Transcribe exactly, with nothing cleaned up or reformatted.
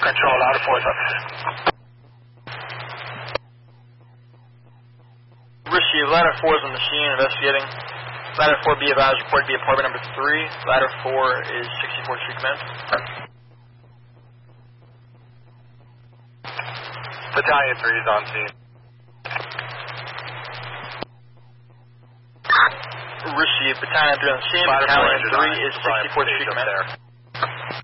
Control, ladder four is up. Receive, ladder four is on the scene, investigating. Ladder four be advised, report to be apartment number three. Ladder four is sixty-fourth Street Command. Battalion three is on scene. Receive, battalion three on scene, battalion three is sixty-fourth Street Command.